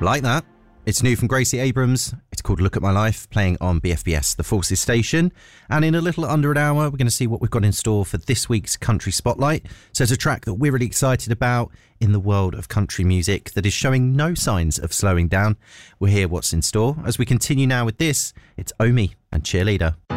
Like that. It's new from Gracie Abrams. It's called Look at My Life, playing on BFBS, the Forces station. And in a little under an hour, we're going to see what we've got in store for this week's Country Spotlight. So it's a track that we're really excited about in the world of country music that is showing no signs of slowing down. We'll hear what's in store as we continue now with this. It's Omi and Cheerleader.